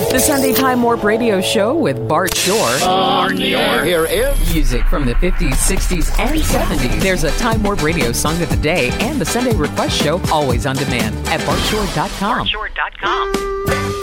The Sunday Time Warp Radio Show with Bart Shore. On the air. Here is Music from the 50s, 60s, and 70s. There's a Time Warp Radio Song of the Day and the Sunday Request Show always on demand at bartshore.com. BartShore.com.